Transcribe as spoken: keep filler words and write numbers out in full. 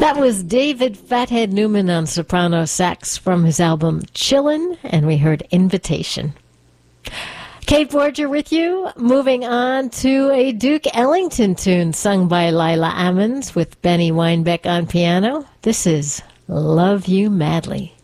That was David Fathead Newman on soprano sax from his album Chillin', and we heard Invitation. Kate Borger with you, moving on to a Duke Ellington tune sung by Lila Ammons with Benny Weinbeck on piano. This is Love You Madly.